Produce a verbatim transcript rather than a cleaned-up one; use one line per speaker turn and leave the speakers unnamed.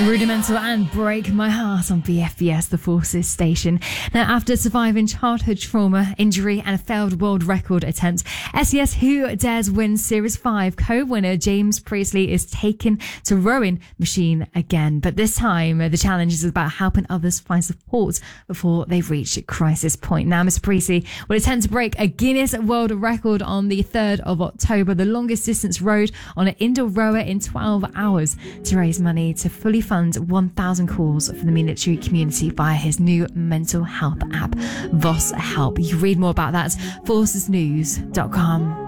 Rudimental and Break My Heart on B F B S, the Forces station. Now, after surviving childhood trauma, injury and a failed world record attempt, S E S Who Dares Win Series five co-winner James Priestley is taken to rowing machine again. But this time, the challenge is about helping others find support before they reach crisis point. Now, Mister Priestley will attempt to break a Guinness World Record on the third of October, the longest distance rowed on an indoor rower in twelve hours, to raise money to fully fund one thousand calls for the military community via his new mental health app, Voss Help. You can read more about that at forces news dot com.